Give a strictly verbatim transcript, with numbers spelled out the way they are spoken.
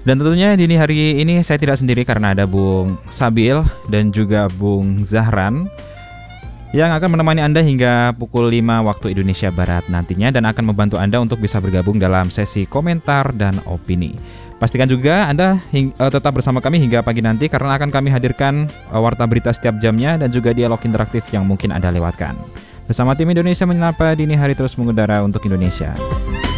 Dan tentunya dini hari ini saya tidak sendiri karena ada Bung Sabil dan juga Bung Zahran yang akan menemani Anda hingga pukul lima waktu Indonesia Barat nantinya dan akan membantu Anda untuk bisa bergabung dalam sesi komentar dan opini. Pastikan juga Anda hing- uh, tetap bersama kami hingga pagi nanti karena akan kami hadirkan uh, warta berita setiap jamnya dan juga dialog interaktif yang mungkin Anda lewatkan. Bersama tim Indonesia Menyapa Dini Hari terus mengudara untuk Indonesia.